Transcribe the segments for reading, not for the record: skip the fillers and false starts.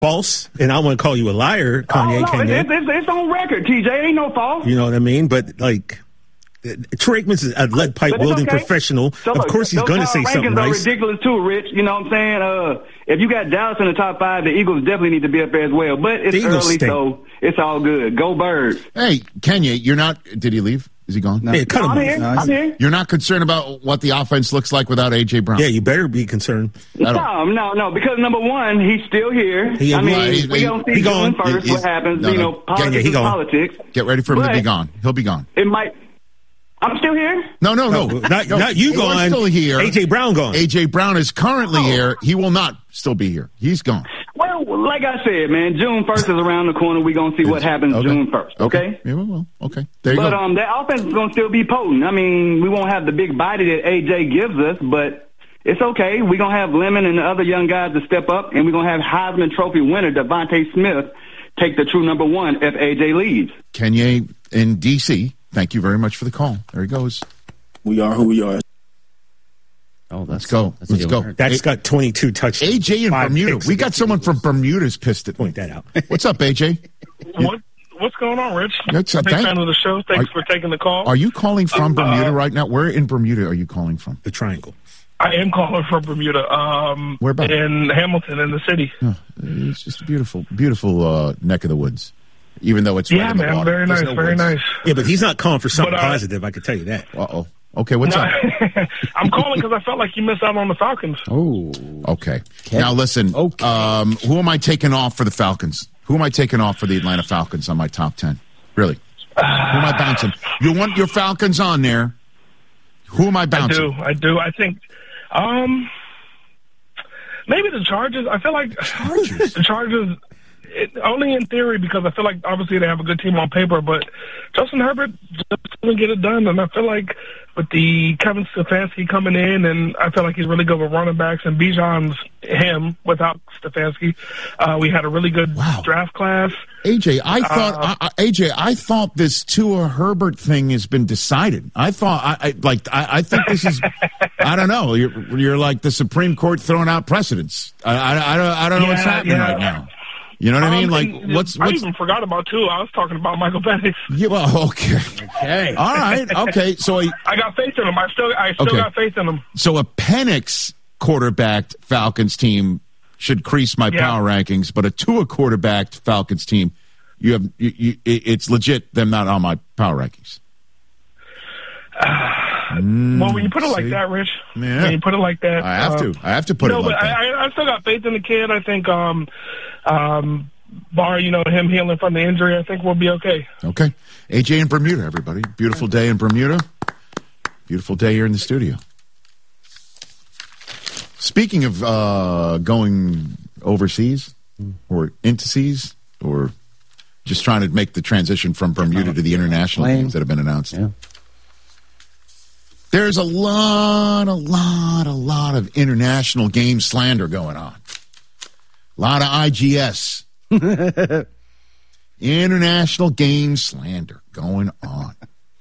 false, and I want to call you a liar, Kanye. It's on record, TJ. Ain't no false. You know what I mean? But, like, Troy Aikman's a lead pipe wielding professional. So, of course he's going to say something nice. Those ridiculous, too, Rich. You know what I'm saying? If you got Dallas in the top 5, the Eagles definitely need to be up there as well. But it's early, so it's all good. Go Birds. Hey, Kenya, you're not – did he leave? Is he gone? No. Yeah, I'm here. You're not concerned about what the offense looks like without A.J. Brown? Yeah, you better be concerned. No, because number one, he's still here. We don't see June first what happens. Politics is politics. Get ready for him to be gone. He'll be gone. It might. I'm still here? No. Not you gone. You're still here. A.J. Brown gone. A.J. Brown is currently here. He will not still be here. He's gone. Well, like I said, man, June 1st is around the corner. We're going to see what happens June 1st, okay? Yeah, well, okay. There you go. But that offense is going to still be potent. I mean, we won't have the big body that A.J. gives us, but it's okay. We're going to have Lemon and the other young guys to step up, and we're going to have Heisman Trophy winner Devontae Smith take the true number one if A.J. leaves. Kenya in D.C., thank you very much for the call. There he goes. We are who we are. Oh, let's go. Let's go. That's got 22 touchdowns. AJ in Bermuda. We got someone from Bermuda's pissed at. Point that out. What's up, AJ? What's going on, Rich? That's a big fan of the show. Thanks for taking the call. Are you calling from Bermuda right now? Where in Bermuda are you calling from? The Triangle. I am calling from Bermuda. Where about? In Hamilton, in the city. Oh, it's just a beautiful, beautiful neck of the woods. Even though it's right in the water. Very nice, very nice. Yeah, but he's not calling for something positive. I can tell you that. Uh-oh. Okay, what's up? I'm calling because I felt like you missed out on the Falcons. Oh, okay. Now listen. Who am I taking off for the Falcons? Who am I taking off for the Atlanta Falcons on my top 10? Really? Who am I bouncing? You want your Falcons on there? Who am I bouncing? I do. I think maybe the Chargers. I feel like the Chargers. Only in theory, because I feel like obviously they have a good team on paper, but Justin Herbert just doesn't get it done. And I feel like with the Kevin Stefanski coming in, and I feel like he's really good with running backs, and Bijan's him without Stefanski. We had a really good draft class. AJ, I thought this Tua Herbert thing has been decided. I thought I think this is I don't know. You're like the Supreme Court throwing out precedents. I don't know what's happening right now. You know what I mean? Like, I even forgot about Tua. I was talking about Michael Penix. Yeah, well, okay. All right. Okay. So I got faith in him. I still got faith in him. So a Penix quarterbacked Falcons team should crease my power rankings, but a Tua quarterbacked Falcons team, it's legit. Them not on my power rankings. Well, when you put it like that, Rich, when you put it like that, I have to put it like that. I still got faith in the kid. I think, bar him healing from the injury, I think we'll be okay. Okay, AJ in Bermuda, everybody. Beautiful day in Bermuda. Beautiful day here in the studio. Speaking of going overseas or into seas or just trying to make the transition from Bermuda to the international games that have been announced. Yeah. There's a lot of international game slander going on. A lot of IGS. International game slander going on.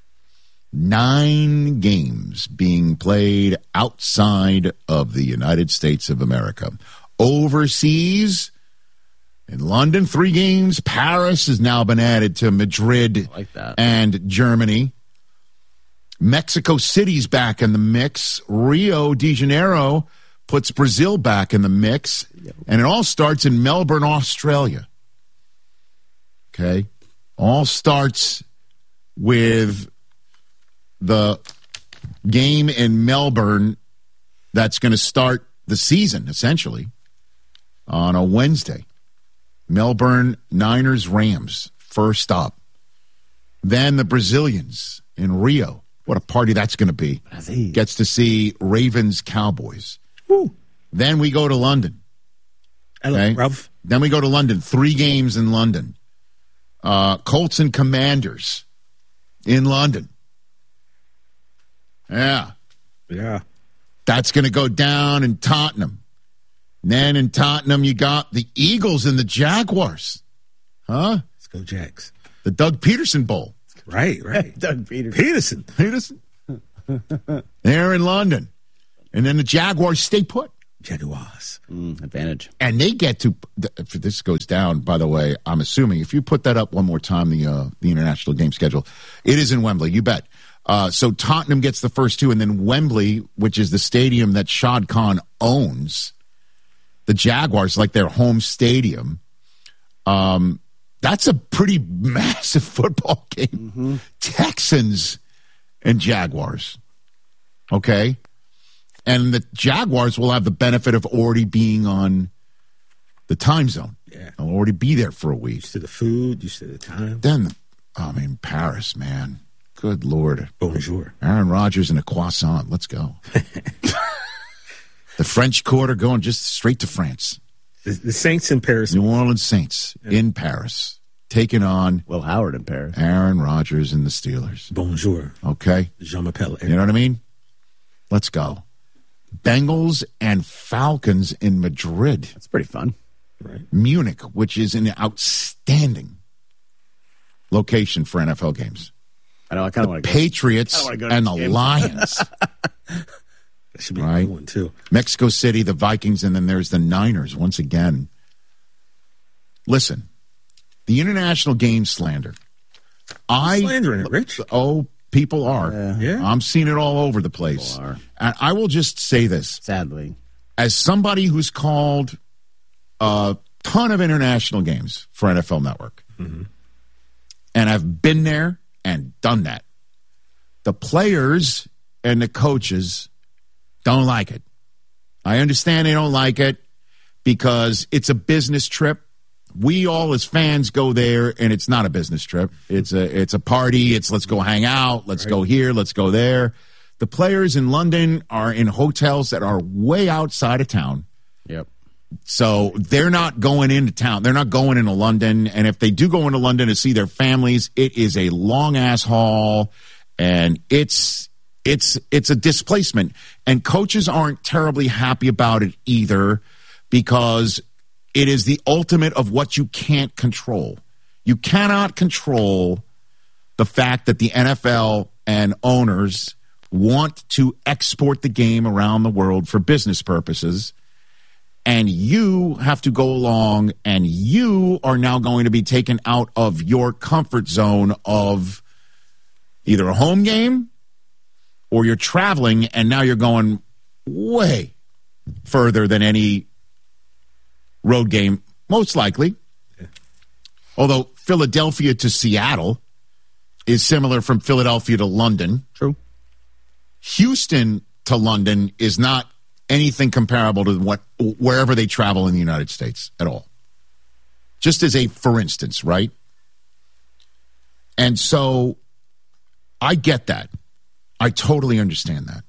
9 games being played outside of the United States of America. Overseas, in London, 3 games. Paris has now been added to Madrid and Germany. Mexico City's back in the mix. Rio de Janeiro puts Brazil back in the mix. And it all starts in Melbourne, Australia. Okay? All starts with the game in Melbourne that's going to start the season, essentially, on a Wednesday. Melbourne Niners Rams, first up. Then the Brazilians in Rio. What a party that's going to be. Gets to see Ravens Cowboys. Woo. Then we go to London. Okay? Then we go to London. 3 games in London. Colts and Commanders in London. Yeah. That's going to go down in Tottenham. And then in Tottenham, you got the Eagles and the Jaguars. Huh? Let's go Jags. The Doug Peterson Bowl. Right. Doug Peterson. They're in London. And then the Jaguars stay put. Jaguars. Advantage. And they get to, if this goes down, by the way, I'm assuming, if you put that up one more time, the international game schedule, it is in Wembley, you bet. So Tottenham gets the first two, and then Wembley, which is the stadium that Shad Khan owns, the Jaguars, like their home stadium. That's a pretty massive football game. Mm-hmm. Texans and Jaguars. Okay? And the Jaguars will have the benefit of already being on the time zone. Yeah. They'll already be there for a week. Used to the food, used to the time. Then, Paris, man. Good Lord. Bonjour. Aaron Rodgers and a croissant. Let's go. The French Quarter going just straight to France. The Saints in Paris. New Orleans Saints in Paris. Taking on Will Howard in Paris. Aaron Rodgers and the Steelers. Bonjour. Okay. Jean m'appelle. You know what I mean? Let's go. Bengals and Falcons in Madrid. That's pretty fun. Right. Munich, which is an outstanding location for NFL games. I know. I kind of want to Patriots and the Lions. That should be a good one, too. Mexico City, the Vikings, and then there's the Niners once again. Listen, the international game slander. Slandering it, Rich. Oh, people are. Yeah. I'm seeing it all over the place. People are. And I will just say this. Sadly. As somebody who's called a ton of international games for NFL Network, and I've been there and done that, the players and the coaches don't like it. I understand they don't like it because it's a business trip. We all as fans go there, and it's not a business trip. It's a party. It's let's go hang out. Let's go here. Let's go there. The players in London are in hotels that are way outside of town. Yep. So they're not going into town. They're not going into London. And if they do go into London to see their families, it is a long-ass haul, and it's a displacement. And coaches aren't terribly happy about it either because it is the ultimate of what you can't control. You cannot control the fact that the NFL and owners want to export the game around the world for business purposes, and you have to go along, and you are now going to be taken out of your comfort zone of either a home game or you're traveling, and now you're going way further than any road game, most likely. Yeah. Although Philadelphia to Seattle is similar from Philadelphia to London. True. Houston to London is not anything comparable to wherever they travel in the United States at all. Just as a for instance, right? And so I get that. I totally understand that.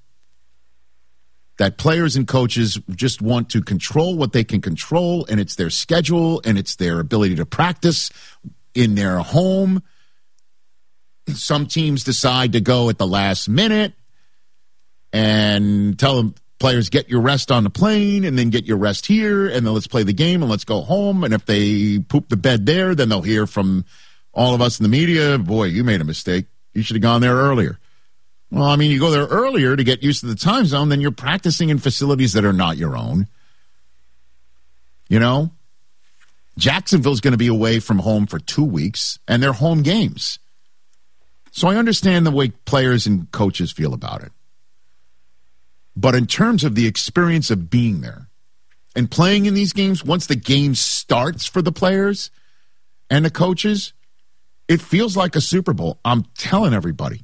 That players and coaches just want to control what they can control, and it's their schedule, and it's their ability to practice in their home. Some teams decide to go at the last minute and tell them, players, get your rest on the plane, and then get your rest here, and then let's play the game, and let's go home. And if they poop the bed there, then they'll hear from all of us in the media, boy, you made a mistake. You should have gone there earlier. Well, I mean, you go there earlier to get used to the time zone, then you're practicing in facilities that are not your own. You know? Jacksonville's going to be away from home for 2 weeks, and they're home games. So I understand the way players and coaches feel about it. But in terms of the experience of being there and playing in these games, once the game starts for the players and the coaches, it feels like a Super Bowl. I'm telling everybody.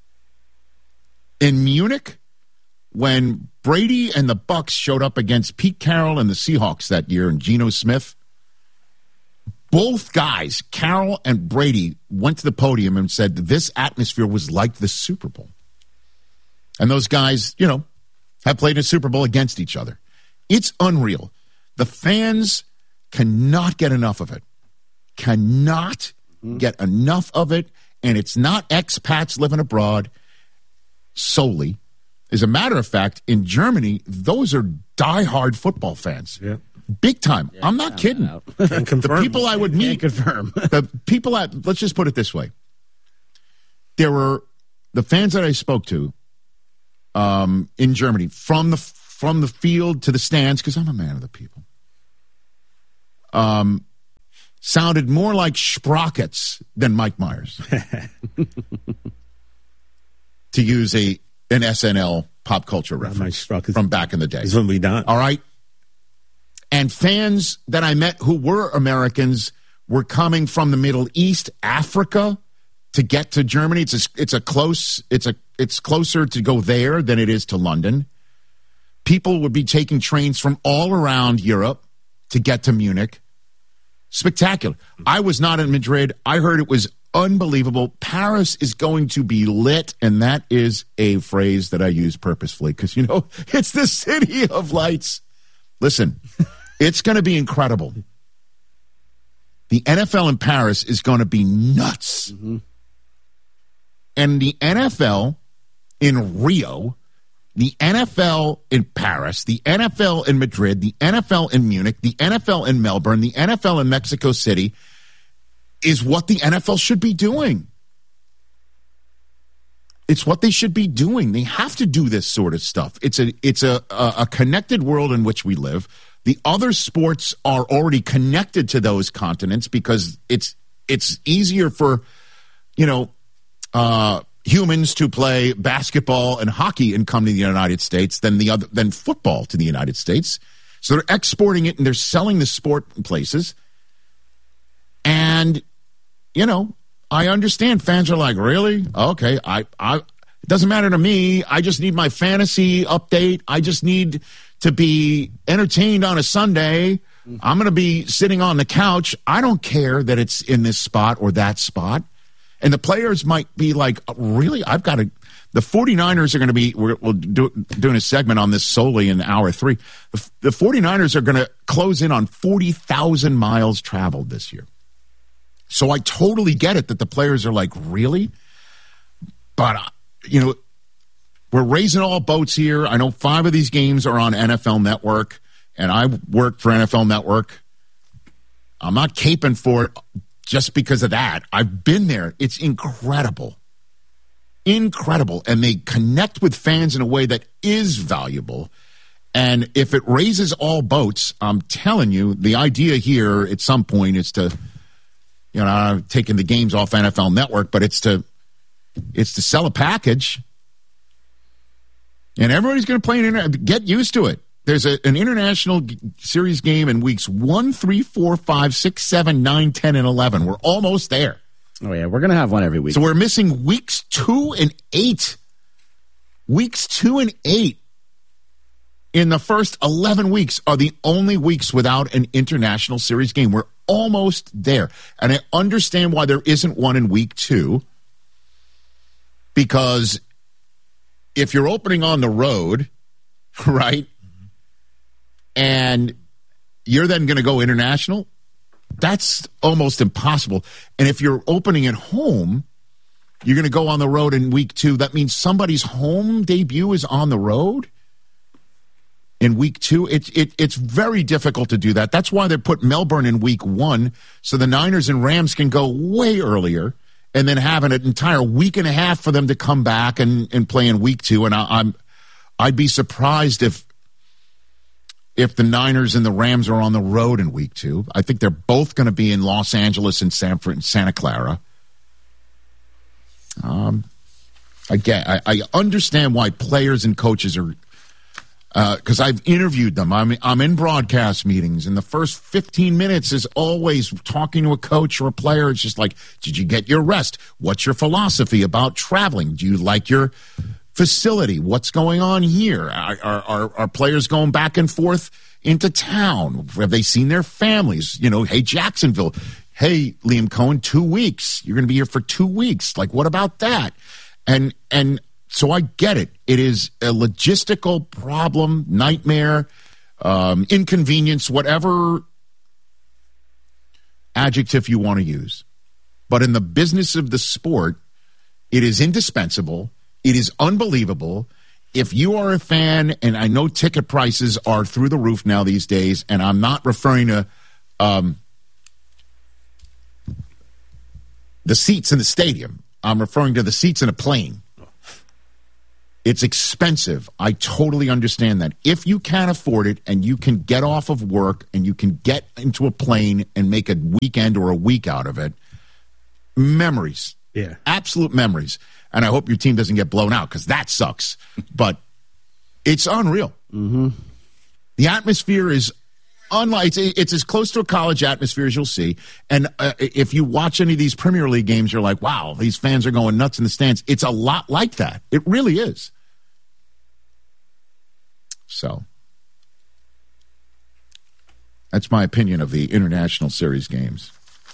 In Munich, when Brady and the Bucs showed up against Pete Carroll and the Seahawks that year and Geno Smith, both guys, Carroll and Brady, went to the podium and said this atmosphere was like the Super Bowl. And those guys, you know, have played a Super Bowl against each other. It's unreal. The fans cannot get enough of it. Cannot get enough of it. And it's not expats living abroad solely. As a matter of fact, in Germany, those are diehard football fans. Yeah. Big time. Yeah, I'm not kidding. The people I would meet. Confirm. The people let's just put it this way. There were the fans that I spoke to in Germany from from the field to the stands, because I'm a man of the people, sounded more like Sprockets than Mike Myers. To use an SNL pop culture reference from back in the day. Is when we done. All right. And fans that I met who were Americans were coming from the Middle East, Africa, to get to Germany. It's closer to go there than it is to London. People would be taking trains from all around Europe to get to Munich. Spectacular. I was not in Madrid. I heard it was unbelievable. Paris is going to be lit, and that is a phrase that I use purposefully because, it's the city of lights. Listen, it's going to be incredible. The NFL in Paris is going to be nuts. Mm-hmm. And the NFL in Rio, the NFL in Paris, the NFL in Madrid, the NFL in Munich, the NFL in Melbourne, the NFL in Mexico City is what the NFL should be doing. It's what they should be doing. They have to do this sort of stuff. It's a connected world in which we live. The other sports are already connected to those continents because it's easier for, humans to play basketball and hockey and come to the United States than football to the United States. So they're exporting it and they're selling the sport in places. And, I understand fans are like, really? Okay, it doesn't matter to me. I just need my fantasy update. I just need to be entertained on a Sunday. I'm going to be sitting on the couch. I don't care that it's in this spot or that spot. And the players might be like, really? The 49ers are going to be, we're doing a segment on this solely in hour 3. The 49ers are going to close in on 40,000 miles traveled this year. So I totally get it that the players are like, really? But, we're raising all boats here. I know 5 of these games are on NFL Network, and I work for NFL Network. I'm not caping for it just because of that. I've been there. It's incredible. Incredible. And they connect with fans in a way that is valuable. And if it raises all boats, I'm telling you, the idea here at some point is to, taking the games off NFL Network, but it's to sell a package. And everybody's going to play get used to it. There's an international series game in weeks 1, 3, 4, 5, 6, 7, 9, 10, and 11. We're almost there. Oh, yeah. We're going to have one every week. So we're missing weeks 2 and 8. Weeks 2 and 8 in the first 11 weeks are the only weeks without an international series game. We're almost there. And I understand why there isn't one in week 2. Because if you're opening on the road, right, and you're then going to go international, that's almost impossible. And if you're opening at home, you're going to go on the road in week 2. That means somebody's home debut is on the road in week 2. It's very difficult to do that. That's why they put Melbourne in week 1, so the Niners and Rams can go way earlier and then have an entire week and a half for them to come back and play in week 2. And I'd be surprised if the Niners and the Rams are on the road in week 2. I think they're both going to be in Los Angeles and Santa Clara. Again, I understand why players and coaches are, because I've interviewed them. I'm in broadcast meetings, and the first 15 minutes is always talking to a coach or a player. It's just like, did you get your rest? What's your philosophy about traveling? Do you like your facility? What's going on here? Are players going back and forth into town? Have they seen their families? Hey, Jacksonville. Hey, Liam Cohen, 2 weeks. You're going to be here for 2 weeks. Like, what about that? And so I get it. It is a logistical problem, nightmare, inconvenience, whatever adjective you want to use. But in the business of the sport, it is indispensable. It is unbelievable. If you are a fan, and I know ticket prices are through the roof now these days, and I'm not referring to the seats in the stadium. I'm referring to the seats in a plane. It's expensive. I totally understand that. If you can't afford it and you can get off of work and you can get into a plane and make a weekend or a week out of it, memories. Yeah. Absolute memories. And I hope your team doesn't get blown out because that sucks. But it's unreal. Mm-hmm. The atmosphere is unlike, it's as close to a college atmosphere as you'll see. And if you watch any of these Premier League games, you're like, wow, these fans are going nuts in the stands. It's a lot like that. It really is. So that's my opinion of the International Series games.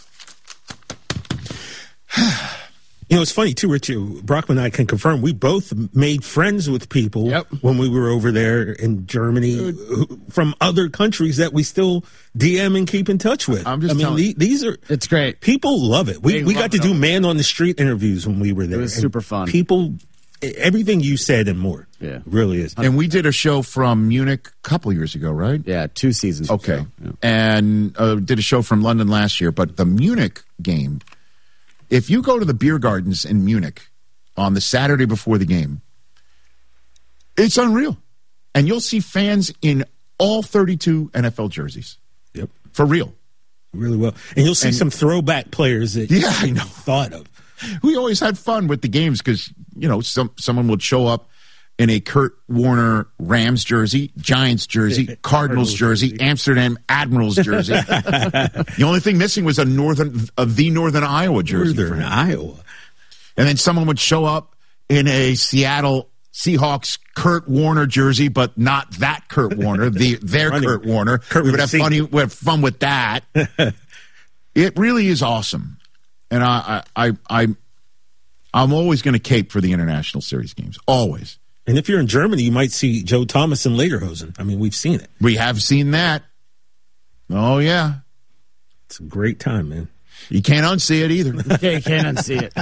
It's funny, too, Rich. Brockman and I can confirm we both made friends with people when we were over there in Germany from other countries that we still DM and keep in touch with. These are... It's great. People love it. We got to do man-on-the-street interviews when we were there. It was super fun. People... Everything you said and more. Yeah. Really is. And we did a show from Munich a couple years ago, right? Yeah, 2 seasons ago. Okay. Yeah. And did a show from London last year. But the Munich game... If you go to the beer gardens in Munich on the Saturday before the game, it's unreal. And you'll see fans in all 32 NFL jerseys. Yep. For real. Really well. And you'll see some throwback players that you thought of. We always had fun with the games because, someone would show up in a Kurt Warner Rams jersey, Giants jersey, Cardinals jersey, Amsterdam Admirals jersey. The only thing missing was the Northern Iowa jersey. Northern Iowa. And then someone would show up in a Seattle Seahawks Kurt Warner jersey, but not that Kurt Warner, their Kurt Warner. We would have fun with that. It really is awesome. And I'm always going to cape for the International Series games. Always. And if you're in Germany, you might see Joe Thomas in Lederhosen. I mean, we've seen it. We have seen that. Oh, yeah. It's a great time, man. You can't unsee it either. Yeah, you can't unsee it.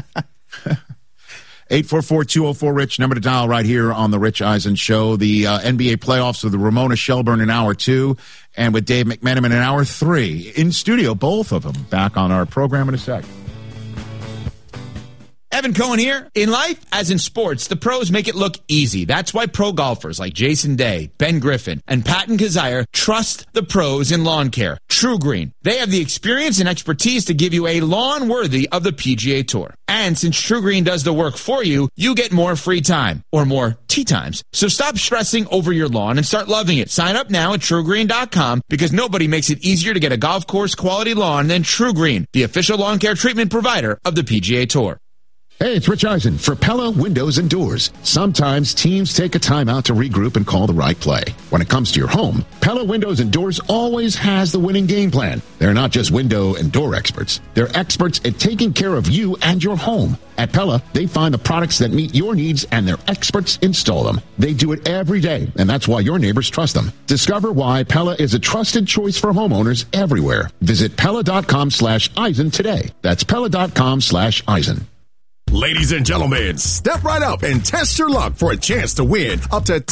844-204-RICH, number to dial right here on the Rich Eisen Show. The NBA playoffs with Ramona Shelburne in Hour 2 and with Dave McMenamin in Hour 3. In studio, both of them. Back on our program in a sec. Evan Cohen here. In life, as in sports, the pros make it look easy. That's why pro golfers like Jason Day, Ben Griffin, and Patton Kazire trust the pros in lawn care. True Green. They have the experience and expertise to give you a lawn worthy of the PGA Tour. And since True Green does the work for you, you get more free time, or more tee times. So stop stressing over your lawn and start loving it. Sign up now at TrueGreen.com because nobody makes it easier to get a golf course quality lawn than True Green, the official lawn care treatment provider of the PGA Tour. Hey, it's Rich Eisen for Pella Windows and Doors. Sometimes teams take a time out to regroup and call the right play. When it comes to your home, Pella Windows and Doors always has the winning game plan. They're not just window and door experts. They're experts at taking care of you and your home. At Pella, they find the products that meet your needs and their experts install them. They do it every day, and that's why your neighbors trust them. Discover why Pella is a trusted choice for homeowners everywhere. Visit Pella.com/Eisen today. That's Pella.com/Eisen. Ladies and gentlemen, step right up and test your luck for a chance to win up to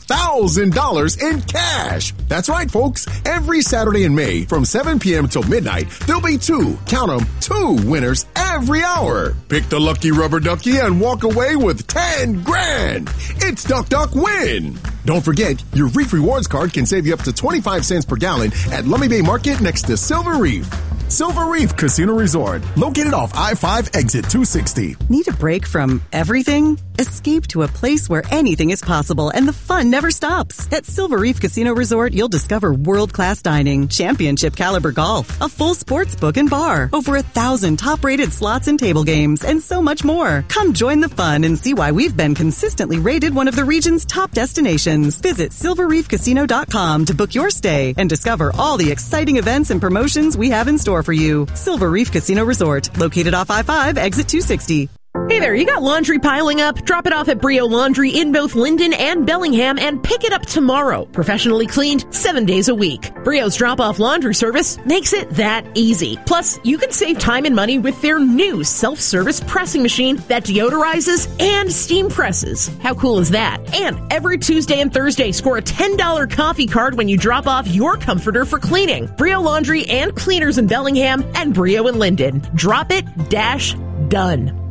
$10,000 in cash. That's right, folks. Every Saturday in May from 7 p.m. till midnight, there'll be two winners every hour. Pick the lucky rubber ducky and walk away with 10 grand. It's Duck Duck Win. Don't forget, your Reef Rewards card can save you up to 25 cents per gallon at Lummi Bay Market next to Silver Reef. Silver Reef Casino Resort, located off I-5 exit 260. Need a break from everything? Escape to a place where anything is possible and the fun never stops. At Silver Reef Casino Resort, you'll discover world-class dining, championship caliber golf, a full sports book and bar, over 1,000 top-rated slots and table games, and so much more. Come join the fun and see why we've been consistently rated one of the region's top destinations. Visit silverreefcasino.com to book your stay and discover all the exciting events and promotions we have in store for you. Silver Reef Casino Resort, located off I-5, exit 260. Hey there, you got laundry piling up? Drop it off at Brio Laundry in both Linden and Bellingham and pick it up tomorrow. Professionally cleaned 7 days a week. Brio's drop-off laundry service makes it that easy. Plus, you can save time and money with their new self-service pressing machine that deodorizes and steam presses. How cool is that? And every Tuesday and Thursday, score a $10 coffee card when you drop off your comforter for cleaning. Brio Laundry and Cleaners in Bellingham and Brio in Linden. Drop it, dash, done.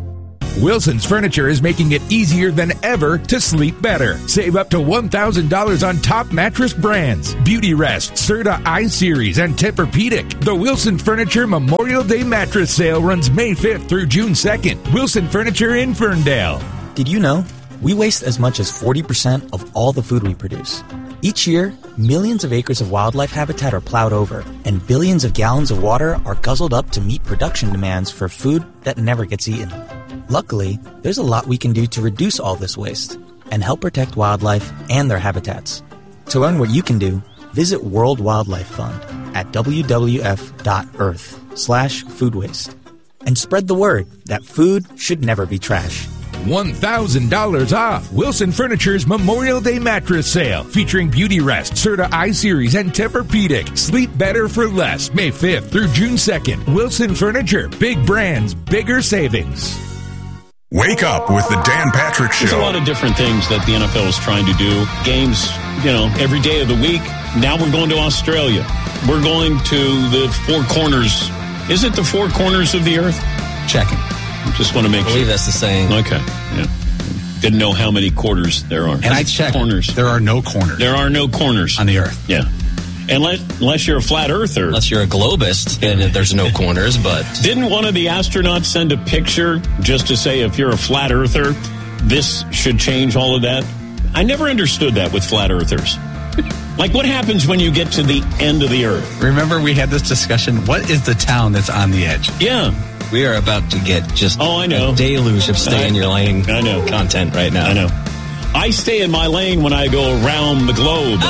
Wilson's Furniture is making it easier than ever to sleep better. Save up to $1,000 on top mattress brands. Beauty Rest, Serta I-Series, and Tempur-Pedic. The Wilson Furniture Memorial Day mattress sale runs May 5th through June 2nd. Wilson Furniture in Ferndale. Did you know? We waste as much as 40% of all the food we produce. Each year, millions of acres of wildlife habitat are plowed over, and billions of gallons of water are guzzled up to meet production demands for food that never gets eaten. Luckily, there's a lot we can do to reduce all this waste and help protect wildlife and their habitats. To learn what you can do, visit World Wildlife Fund at wwf.earth/food waste. And spread the word that food should never be trash. $1,000 off Wilson Furniture's Memorial Day mattress sale featuring Beauty Rest, Serta I-Series, and Tempur-Pedic. Sleep better for less. May 5th through June 2nd. Wilson Furniture. Big brands, bigger savings. Wake up with the Dan Patrick Show. There's a lot of different things that the NFL is trying to do. Games, every day of the week. Now we're going to Australia. We're going to the four corners. Is it the four corners of the earth? Checking. Just want to make sure. I believe that's the saying. Okay. Yeah. Didn't know how many quarters there are. And I checked. Corners. There are no corners. There are no corners. On the earth. Yeah. Unless you're a flat earther. Unless you're a globist, then there's no corners, but... Didn't one of the astronauts send a picture just to say if you're a flat earther, this should change all of that? I never understood that with flat earthers. Like, what happens when you get to the end of the earth? Remember we had this discussion, what is the town that's on the edge? Yeah. We are about to get just I know. A deluge of stay in your lane content right now. I know. I stay in my lane when I go around the globe.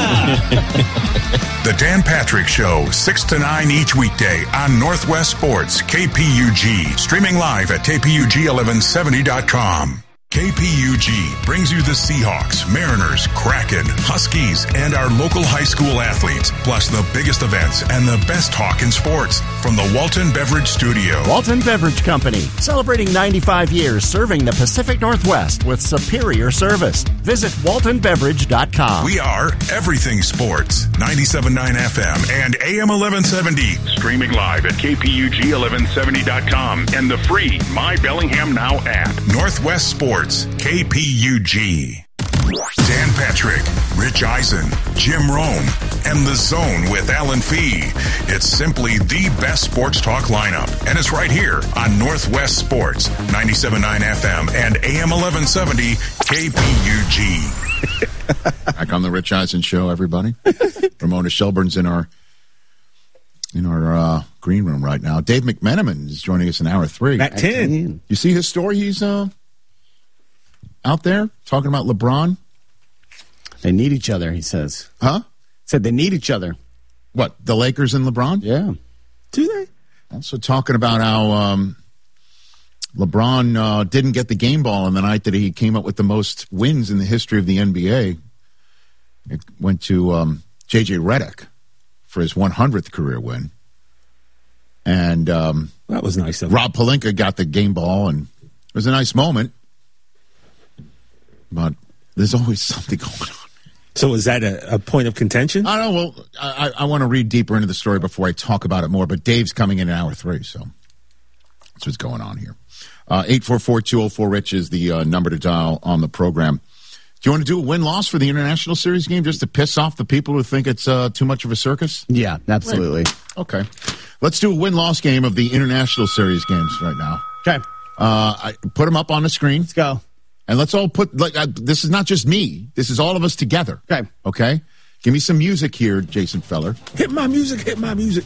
The Dan Patrick Show, 6 to 9 each weekday on Northwest Sports, KPUG. Streaming live at KPUG1170.com. KPUG brings you the Seahawks, Mariners, Kraken, Huskies, and our local high school athletes, plus the biggest events and the best talk in sports from the Walton Beverage Studio. Walton Beverage Company, celebrating 95 years serving the Pacific Northwest with superior service. Visit waltonbeverage.com. We are everything sports, 97.9 FM and AM 1170. Streaming live at KPUG1170.com and the free My Bellingham Now app. Northwest Sports. KPUG. Dan Patrick, Rich Eisen, Jim Rome, and The Zone with Alan Fee. It's simply the best sports talk lineup, and it's right here on Northwest Sports, 97.9 FM and AM 1170 KPUG. Back on the Rich Eisen Show, everybody. Ramona Shelburne's in our green room right now. Dave McMenamin is joining us in hour 3. At 10. You see his story? He's out there talking about LeBron. They need each other, he says. Huh? Said they need each other. What, the Lakers and LeBron? Yeah. Do they? Also talking about how LeBron didn't get the game ball on the night that he came up with the most wins in the history of the NBA. It went to J.J. Redick for his 100th career win. And that was nice of him. Rob Pelinka got the game ball, and it was a nice moment. But there's always something going on. So is that a point of contention? I don't know. Well, I want to read deeper into the story before I talk about it more, but Dave's coming in hour 3, so that's what's going on here. 844-204-RICH is the number to dial on the program. Do you want to do a win-loss for the International Series game just to piss off the people who think it's too much of a circus? Yeah, absolutely. Right. Okay. Let's do a win-loss game of the International Series games right now. Okay. I put them up on the screen. Let's go. And let's all put, this is not just me. This is all of us together. Okay. Okay? Give me some music here, Jason Feller. Hit my music, hit my music.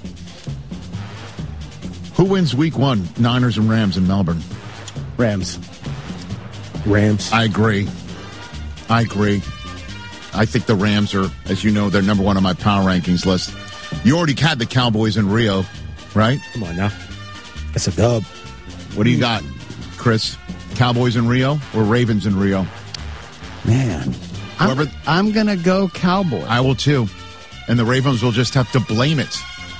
Who wins week 1, Niners and Rams in Melbourne? Rams. I agree. I think the Rams are, as you know, they're number 1 on my power rankings list. You already had the Cowboys in Rio, right? Come on now. That's a dub. What do you got, Chris? Cowboys in Rio or Ravens in Rio? Man, I'm going to go Cowboys. I will too. And the Ravens will just have to blame it.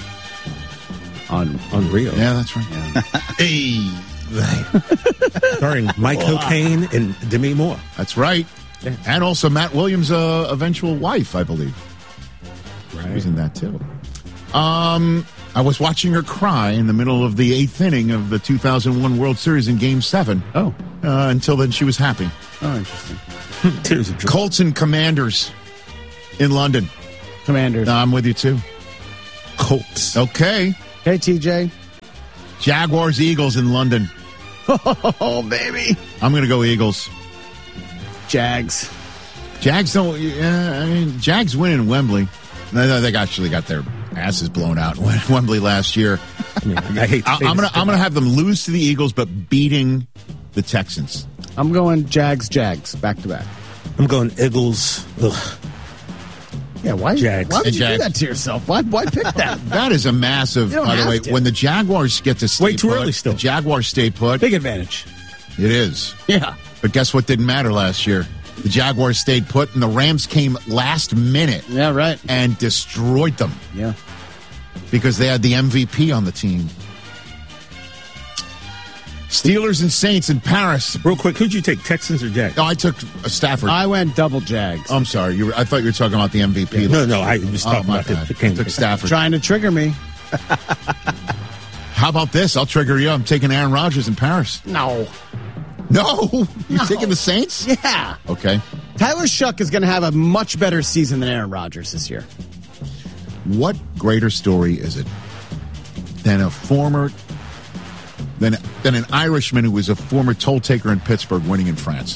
On Rio. Yeah, that's right. Yeah. Hey. Starring Mike Cocaine and Demi Moore. That's right. Yeah. And also Matt Williams' eventual wife, I believe. Right. He was in that too. I was watching her cry in the middle of the 8th inning of the 2001 World Series in Game 7. Oh. Until then, she was happy. Oh, interesting. Tears of joy. Colts and Commanders in London. Commanders. I'm with you, too. Colts. Okay. Hey, TJ. Jaguars, Eagles in London. Oh, baby. I'm going to go Eagles. Jags. Jags don't. Jags win in Wembley. They actually got their asses blown out in Wembley last year. I hate. I'm gonna have them lose to the Eagles, but beating the Texans. I'm going Jags, back to back. I'm going Eagles. Ugh. Yeah, why? Jags. Why would you Jags. do that to yourself? Why pick that? That is a massive. You don't By the have way, to. when the Jaguars get to stay Way too put, early still. The Jaguars stay put. Big advantage. It is. Yeah. But guess what didn't matter last year? The Jaguars stayed put, and the Rams came last minute. Yeah, right. And destroyed them. Yeah. Because they had the MVP on the team. Steelers and Saints in Paris. Real quick, who'd you take, Texans or Jags? No, I took Stafford. I went double Jags. I'm sorry. I thought you were talking about the MVP. No, I was talking about the game. Took Stafford. Trying to trigger me. How about this? I'll trigger you. I'm taking Aaron Rodgers in Paris. No. No? You're taking the Saints? Yeah. Okay. Tyler Shuck is going to have a much better season than Aaron Rodgers this year. What greater story is it than than an Irishman who was a former toll taker in Pittsburgh winning in France?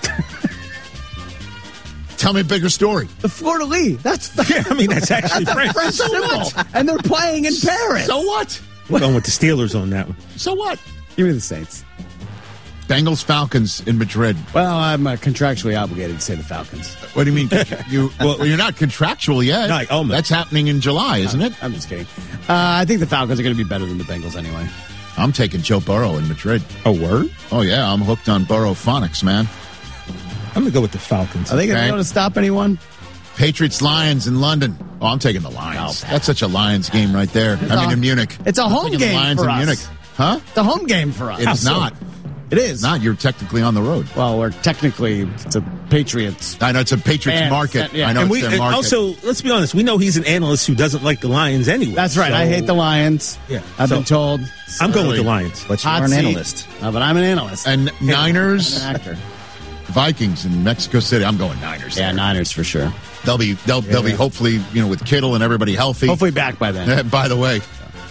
Tell me a bigger story. The Fleur-de-Lis. That's actually French. French symbol. And they're playing in Paris. So what? We're going with the Steelers on that one. So what? Give me the Saints. Bengals Falcons in Madrid. Well, I'm contractually obligated to say the Falcons. What do you mean? You're not contractual yet. No, almost. That's happening in July, isn't it? I'm just kidding. I think the Falcons are going to be better than the Bengals anyway. I'm taking Joe Burrow in Madrid. A word? Oh, yeah. I'm hooked on Burrow phonics, man. I'm going to go with the Falcons. Are they going to be able to stop anyone? Patriots Lions in London. Oh, I'm taking the Lions. That's such a Lions game right there. In Munich. It's a home game Lions for in us. Munich. Huh? It's a home game for us. It's not. It is. Not. You're technically on the road. Well, it's a Patriots. I know it's a Patriots market. Yeah. I know And it's their market. also, let's be honest, we know he's an analyst who doesn't like the Lions anyway. That's right. So, I hate the Lions. Yeah. I've been told. I'm going with the Lions. But you're Hot an seat. analyst. But I'm an analyst. And Niners, I'm an actor. Vikings in Mexico City. I'm going Niners. Yeah, there. Niners for sure. They'll be hopefully with Kittle and everybody healthy. Hopefully back by then. By the way,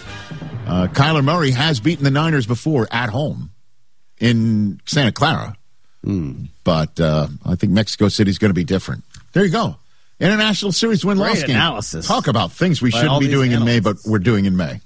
Kyler Murray has beaten the Niners before at home in Santa Clara. But I think Mexico City is going to be different. There you go. International Series win-loss Great game. analysis. Talk about things we By shouldn't all be these doing in May, analysts. but we're doing in May.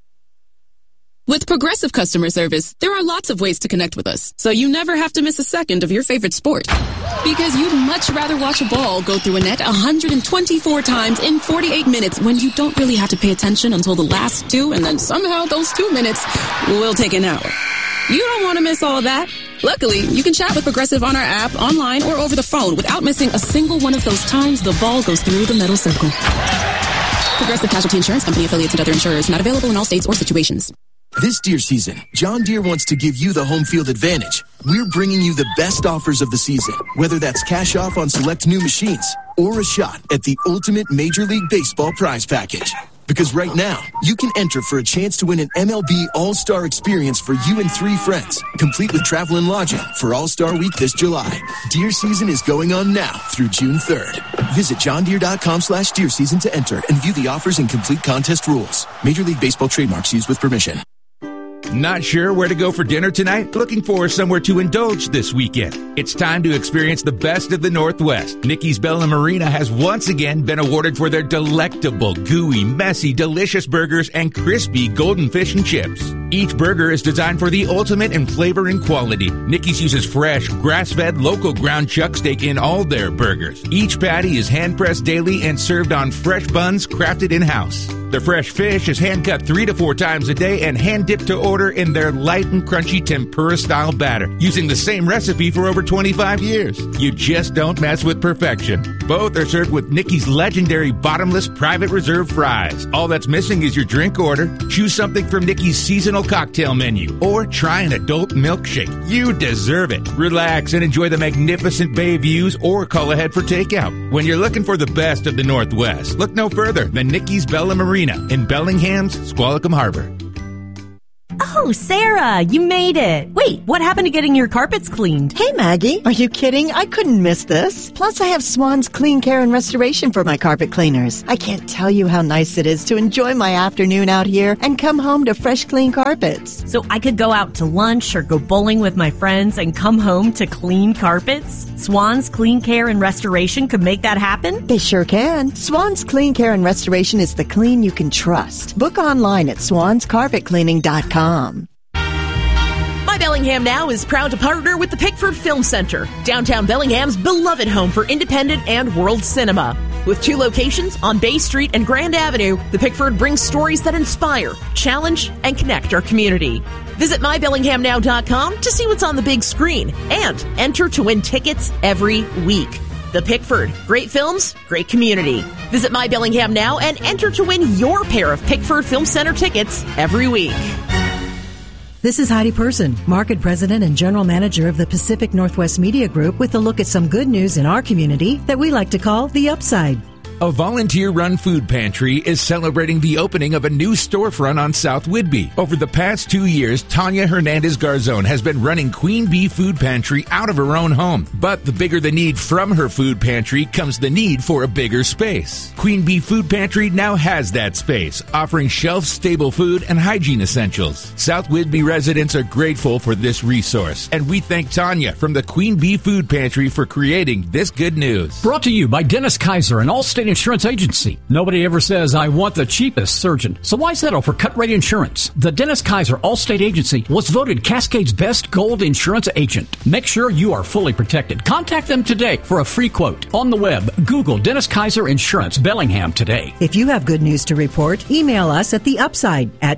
With Progressive Customer Service, there are lots of ways to connect with us, so you never have to miss a second of your favorite sport. Because you'd much rather watch a ball go through a net 124 times in 48 minutes when you don't really have to pay attention until the last two, and then somehow those 2 minutes will take an hour. You don't want to miss all of that. Luckily, you can chat with Progressive on our app, online, or over the phone without missing a single one of those times the ball goes through the metal circle. Progressive Casualty Insurance Company, affiliates, and other insurers. Not available in all states or situations. This deer season, John Deere wants to give you the home field advantage. We're bringing you the best offers of the season, whether that's cash off on select new machines or a shot at the ultimate Major League Baseball prize package. Because right now, you can enter for a chance to win an MLB All-Star experience for you and 3 friends, complete with travel and lodging for All-Star Week this July. Deer season is going on now through June 3rd. Visit johndeere.com/deer season to enter and view the offers and complete contest rules. Major League Baseball trademarks used with permission. Not sure where to go for dinner tonight? Looking for somewhere to indulge this weekend? It's time to experience the best of the Northwest. Nikki's Bella Marina has once again been awarded for their delectable, gooey, messy, delicious burgers and crispy golden fish and chips. Each burger is designed for the ultimate in flavor and quality. Nikki's uses fresh, grass-fed, local ground chuck steak in all their burgers. Each patty is hand-pressed daily and served on fresh buns crafted in-house. The fresh fish is hand-cut 3 to 4 times a day and hand-dipped to order in their light and crunchy tempura-style batter, using the same recipe for over 25 years. You just don't mess with perfection. Both are served with Nikki's legendary bottomless private reserve fries. All that's missing is your drink order. Choose something from Nikki's seasonal cocktail menu, or try an adult milkshake. You deserve it. Relax and enjoy the magnificent bay views, or call ahead for takeout. When you're looking for the best of the Northwest, look no further than Nikki's Bella Marina Arena in Bellingham's Squalicum Harbor. Oh, Sarah, you made it. Wait, what happened to getting your carpets cleaned? Hey, Maggie, are you kidding? I couldn't miss this. Plus, I have Swan's Clean Care and Restoration for my carpet cleaners. I can't tell you how nice it is to enjoy my afternoon out here and come home to fresh, clean carpets. So I could go out to lunch or go bowling with my friends and come home to clean carpets? Swan's Clean Care and Restoration could make that happen? They sure can. Swan's Clean Care and Restoration is the clean you can trust. Book online at swanscarpetcleaning.com. My Bellingham Now is proud to partner with the Pickford Film Center, downtown Bellingham's beloved home for independent and world cinema. With 2 locations on Bay Street and Grand Avenue, the Pickford brings stories that inspire, challenge, and connect our community. Visit mybellinghamnow.com to see what's on the big screen and enter to win tickets every week. The Pickford. Great films, great community. Visit My Bellingham Now and enter to win your pair of Pickford Film Center tickets every week. This is Heidi Person, Market President and General Manager of the Pacific Northwest Media Group, with a look at some good news in our community that we like to call the upside. A volunteer-run food pantry is celebrating the opening of a new storefront on South Whidbey. Over the past 2 years, Tanya Hernandez-Garzon has been running Queen Bee Food Pantry out of her own home. But the bigger the need from her food pantry comes the need for a bigger space. Queen Bee Food Pantry now has that space, offering shelf-stable food and hygiene essentials. South Whidbey residents are grateful for this resource, and we thank Tanya from the Queen Bee Food Pantry for creating this good news. Brought to you by Dennis Kaiser, an Allstate Insurance Agency. Nobody ever says, I want the cheapest surgeon. So why settle for cut rate insurance? The Dennis Kaiser Allstate Agency was voted Cascade's best gold insurance agent. Make sure you are fully protected. Contact them today for a free quote. On the web, Google Dennis Kaiser Insurance Bellingham today. If you have good news to report, email us at the upside at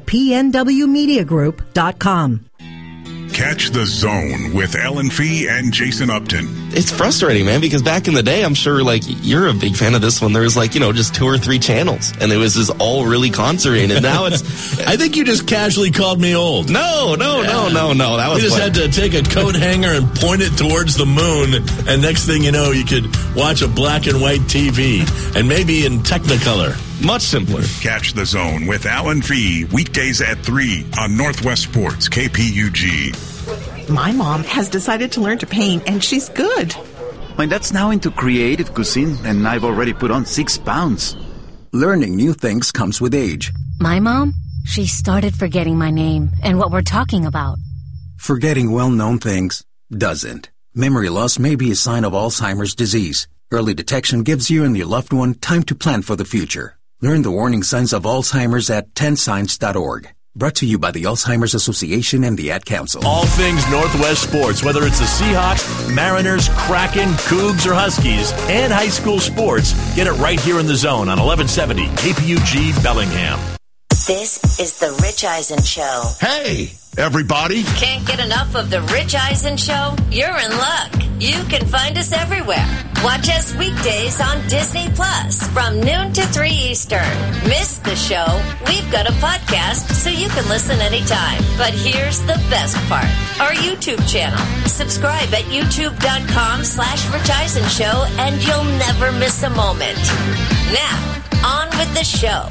pnwmediagroup.com. Catch the Zone with Ellen Fee and Jason Upton. It's frustrating, man, because back in the day, I'm sure, like, you're a big fan of this one. There was, like, just 2 or 3 channels, and it was just all really concentrated. And now it's... I think you just casually called me old. No. That was you just had to take a coat hanger and point it towards the moon, and next thing you know, you could watch a black and white TV, and maybe in Technicolor. Much simpler. Catch the Zone with Alan Fee weekdays at 3 on Northwest Sports KPUG. My mom has decided to learn to paint, and she's good. My dad's now into creative cuisine, and I've already put on 6 pounds. Learning new things comes with age. My mom, she started forgetting my name and what we're talking about. Forgetting well-known things doesn't. Memory loss may be a sign of Alzheimer's disease. Early detection gives you and your loved one time to plan for the future. Learn the warning signs of Alzheimer's at 10signs.org. Brought to you by the Alzheimer's Association and the Ad Council. All things Northwest sports, whether it's the Seahawks, Mariners, Kraken, Cougs, or Huskies, and high school sports, get it right here in the Zone on 1170 KPUG Bellingham. This is the Rich Eisen Show. Hey, everybody. Can't get enough of the Rich Eisen Show? You're in luck. You can find us everywhere. Watch us weekdays on Disney Plus from noon to 3 Eastern. Miss the show? We've got a podcast so you can listen anytime. But here's the best part. Our YouTube channel. Subscribe at youtube.com/Rich Eisen Show and you'll never miss a moment. Now, on with the show.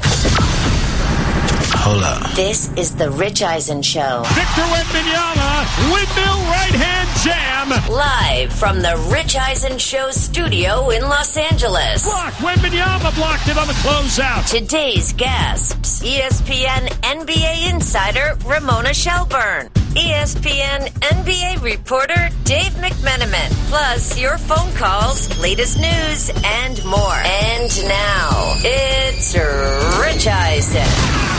Hold up. This is the Rich Eisen Show. Victor Wembanyama, windmill right-hand jam. Live from the Rich Eisen Show studio in Los Angeles. Wembanyama blocked it on the closeout. Today's guests, ESPN NBA insider Ramona Shelburne, ESPN NBA reporter Dave McMenamin, plus your phone calls, latest news, and more. And now, it's Rich Eisen.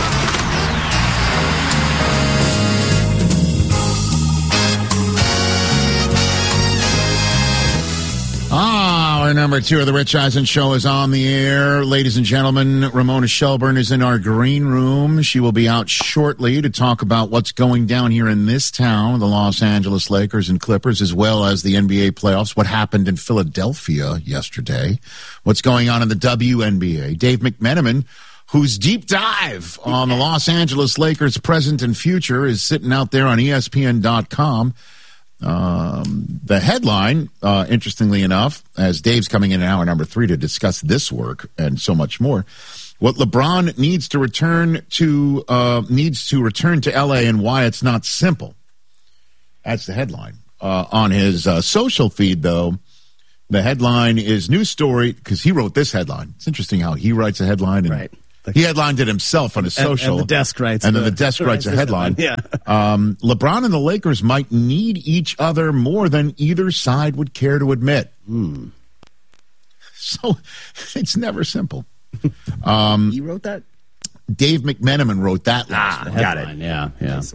Hour number 2 of the Rich Eisen Show is on the air. Ladies and gentlemen, Ramona Shelburne is in our green room. She will be out shortly to talk about what's going down here in this town, the Los Angeles Lakers and Clippers, as well as the NBA playoffs, what happened in Philadelphia yesterday, what's going on in the WNBA. Dave McMenamin, whose deep dive on the Los Angeles Lakers present and future is sitting out there on ESPN.com. The headline, interestingly enough, as Dave's coming in hour number 3 to discuss this work and so much more, What LeBron needs to return to LA and why it's not simple. That's the headline. On his social feed, though, the headline is news story because he wrote this headline. It's interesting how he writes a headline. And he headlined it himself on his social. And the desk writes. And then the desk writes a headline. Yeah. LeBron and the Lakers might need each other more than either side would care to admit. So it's never simple. You wrote that? Dave McMenamin wrote that last one. Got it. Yeah.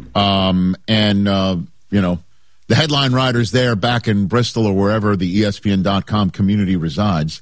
The headline writers there back in Bristol or wherever the ESPN.com community resides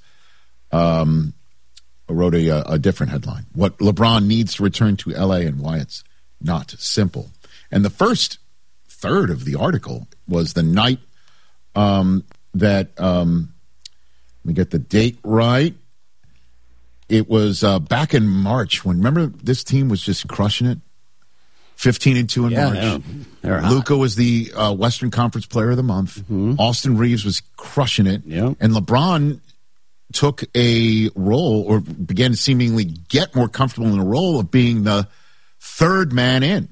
wrote a different headline. What LeBron needs to return to L.A. and why it's not simple. And the first third of the article was the night that, let me get the date right. It was back in March when, remember, this team was just crushing it? 15-2 in March. Luka was the Western Conference Player of the Month. Austin Reeves was crushing it. And LeBron took a role, or began to seemingly get more comfortable in a role of being the third man in.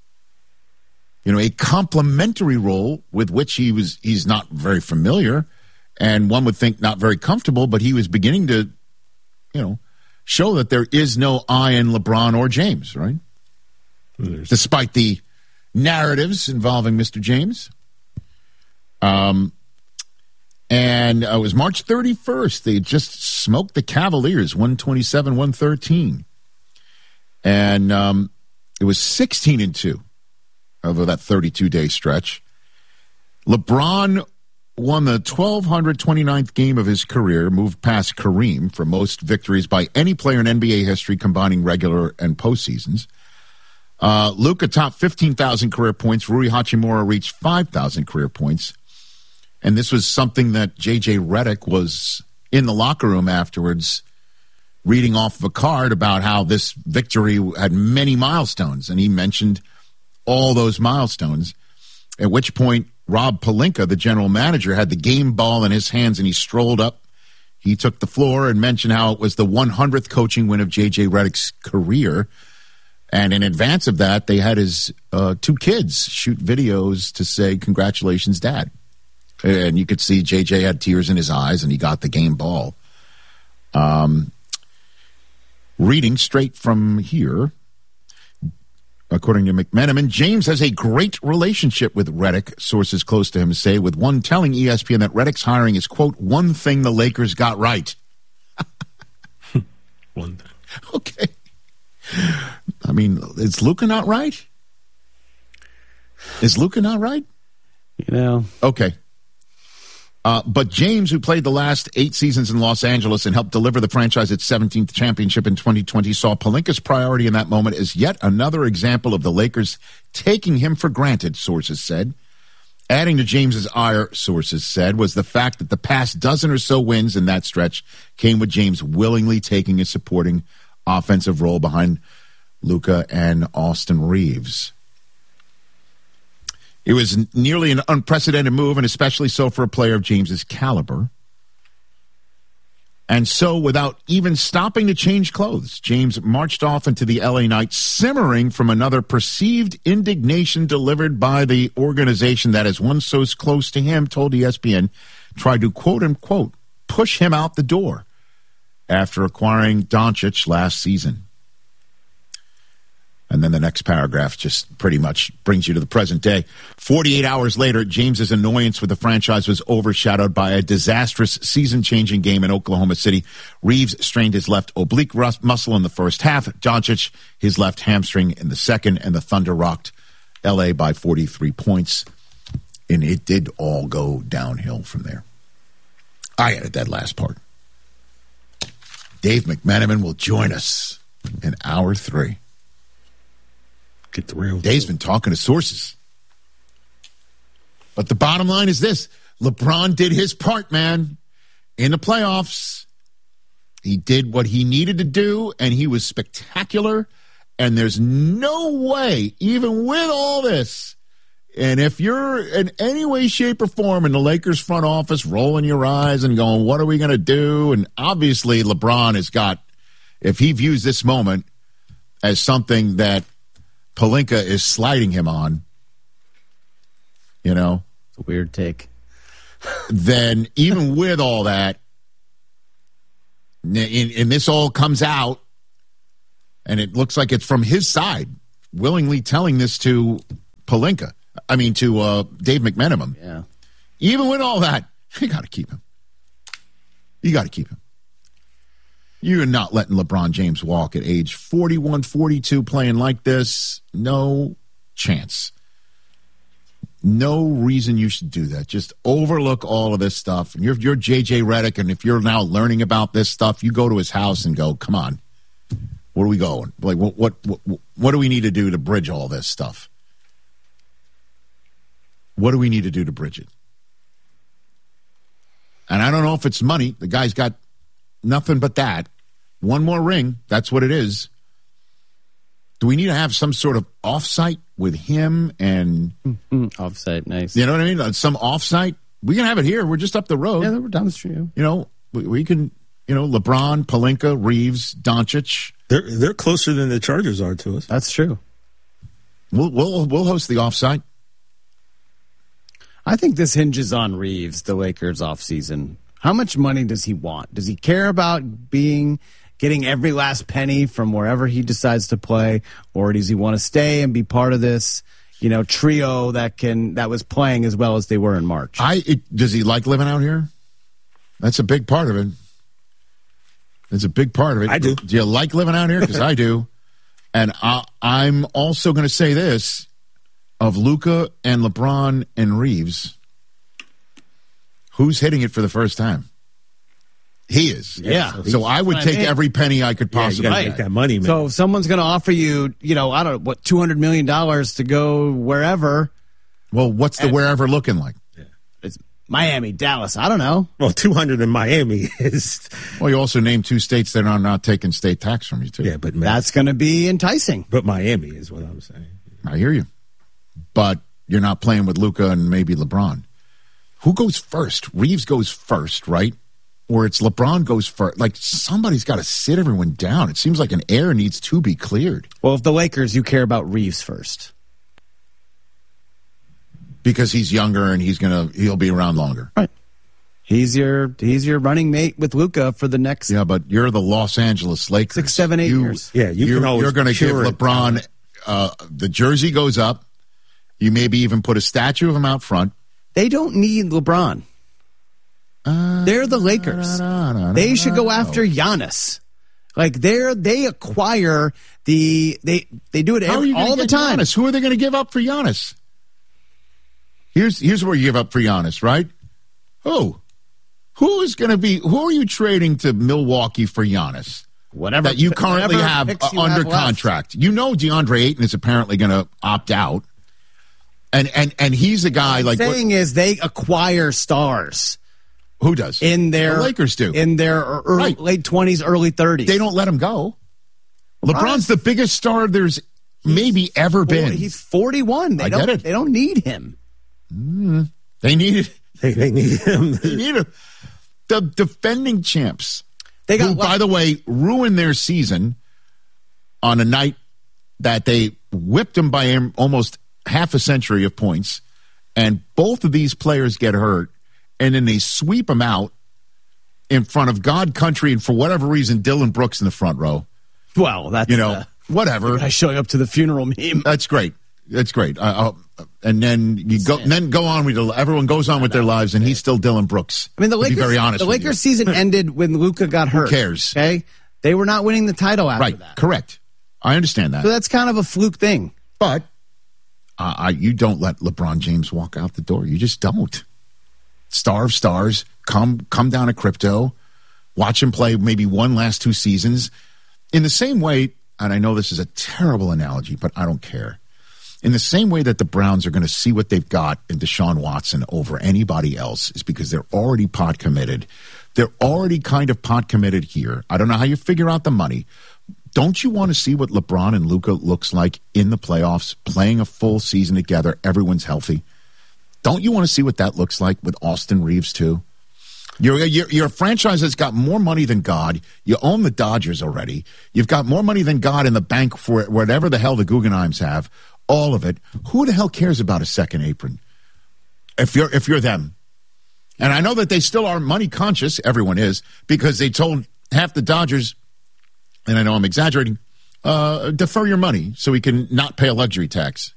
A complementary role with which he's not very familiar, and one would think not very comfortable, but he was beginning to, show that there is no I in LeBron or James, right? Despite the narratives involving Mr. James. And it was March 31st. They just smoked the Cavaliers, 127-113. And it was 16-2 over that 32-day stretch. LeBron won the 1,229th game of his career, moved past Kareem for most victories by any player in NBA history, combining regular and postseasons. Luka topped 15,000 career points. Rui Hachimura reached 5,000 career points. And this was something that J.J. Redick was in the locker room afterwards reading off of a card about how this victory had many milestones. And he mentioned all those milestones, at which point Rob Pelinka, the general manager, had the game ball in his hands and he strolled up. He took the floor and mentioned how it was the 100th coaching win of J.J. Redick's career. And in advance of that, they had his two kids shoot videos to say, "Congratulations, Dad." And you could see J.J. had tears in his eyes, and he got the game ball. Reading straight from here, according to McMenamin, James has a great relationship with Redick, sources close to him say, with one telling ESPN that Redick's hiring is, quote, one thing the Lakers got right. One thing. Okay. I mean, is Luka not right? Is Luka not right? Okay. But James, who played the last 8 seasons in Los Angeles and helped deliver the franchise its 17th championship in 2020, saw Pelinka's priority in that moment as yet another example of the Lakers taking him for granted, sources said. Adding to James's ire, sources said, was the fact that the past dozen or so wins in that stretch came with James willingly taking a supporting offensive role behind Luka and Austin Reeves. It was nearly an unprecedented move, and especially so for a player of James's caliber. And so, without even stopping to change clothes, James marched off into the LA night, simmering from another perceived indignation delivered by the organization that, as one so close to him told ESPN, tried to, quote-unquote, push him out the door after acquiring Doncic last season. And then the next paragraph just pretty much brings you to the present day. 48 hours later, James's annoyance with the franchise was overshadowed by a disastrous season-changing game in Oklahoma City. Reeves strained his left oblique muscle in the first half. Doncic, his left hamstring in the second, and the Thunder rocked L.A. by 43 points. And it did all go downhill from there. I added that last part. Dave McMenamin will join us in hour 3. Get the real. Dave's been talking to sources. But the bottom line is this. LeBron did his part, man. In the playoffs, he did what he needed to do, and he was spectacular. And there's no way, even with all this, and if you're in any way, shape, or form in the Lakers front office rolling your eyes and going, what are we going to do? And obviously LeBron if he views this moment as something that Pelinka is sliding him on, it's a weird take. Then even with all that, and this all comes out, and it looks like it's from his side, willingly telling this to Pelinka. To Dave McMenamin. Yeah. Even with all that, you got to keep him. You're not letting LeBron James walk at age 41, 42 playing like this. No chance. No reason you should do that. Just overlook all of this stuff. And you're J.J. Redick, and if you're now learning about this stuff, you go to his house and go, come on, where are we going? Like, what do we need to do to bridge all this stuff? What do we need to do to bridge it? And I don't know if it's money. The guy's got nothing but that. One more ring. That's what it is. Do we need to have some sort of offsite with him and... Offsite, nice. You know what I mean? Some offsite. We can have it here. We're just up the road. Yeah, we're down the street. We can, LeBron, Pelinka, Reeves, Doncic. They're closer than the Chargers are to us. That's true. We'll host the offsite. I think this hinges on Reeves, the Lakers offseason. How much money does he want? Does he care about getting every last penny from wherever he decides to play, or does he want to stay and be part of this, trio that was playing as well as they were in March? Does he like living out here? That's a big part of it. It's a big part of it. I do. Do you like living out here? Because I do. And I'm also going to say this. Of Luka and LeBron and Reeves, who's hitting it for the first time? He is. Yeah. So I would take every penny I could possibly make that money, man. So if someone's going to offer you, $200 million to go wherever. Well, what's the wherever looking like? It's Miami, Dallas. I don't know. Well, 200 in Miami is. Well, you also named two states that are not taking state tax from you, too. Yeah, but that's going to be enticing. But Miami is what I'm saying. I hear you. But you're not playing with Luka and maybe LeBron. Who goes first? Reeves goes first, right? Or it's LeBron goes first. Like, somebody's got to sit everyone down. It seems like an air needs to be cleared. Well, if the Lakers, you care about Reeves first. Because he's younger and he'll be around longer. Right. He's your running mate with Luka for the next... Yeah, but you're the Los Angeles Lakers. 6, 7, 8 years. Yeah, you're going to give LeBron... the jersey goes up. You maybe even put a statue of him out front. They don't need LeBron. They're the Lakers. They should go after Giannis. Like they acquire they do it all the time. Giannis? Who are they going to give up for Giannis? Here's where you give up for Giannis, right? Who are you trading to Milwaukee for Giannis? Whatever that you currently have under contract. DeAndre Ayton is apparently going to opt out. And he's a guy like saying is they acquire stars. Who does? The Lakers do. In their late 20s, early 30s. They don't let him go. LeBron's the biggest star there's maybe ever been. He's 41. They don't need him. They need They need him. They need him. The defending champs, who, by the way, ruined their season on a night that they whipped them by almost half a century of points, and both of these players get hurt, and then they sweep them out in front of God, country, and for whatever reason, Dylan Brooks in the front row. Well, that's whatever. I showing up to the funeral meme. That's great. That's great. And then go on with everyone goes on with their lives, and he's still Dylan Brooks. I mean, the Lakers. To be very honest, the Lakers season ended when Luka got hurt. Who cares? Okay, they were not winning the title after that. Correct. I understand that. So that's kind of a fluke thing. But you don't let LeBron James walk out the door. You just don't. Star of stars, come down to crypto, watch him play maybe one last 2 seasons. In the same way, and I know this is a terrible analogy, but I don't care. In the same way that the Browns are going to see what they've got in Deshaun Watson over anybody else is because they're already pot committed. They're already kind of pot committed here. I don't know how you figure out the money. Don't you want to see what LeBron and Luka looks like in the playoffs, playing a full season together, everyone's healthy? Don't you want to see what that looks like with Austin Reeves too? You're a franchise that's got more money than God. You own the Dodgers already. You've got more money than God in the bank for whatever the hell the Guggenheims have. All of it. Who the hell cares about a second apron? If you're them. And I know that they still are money conscious. Everyone is, because they told half the Dodgers, and I know I'm exaggerating, defer your money so we can not pay a luxury tax.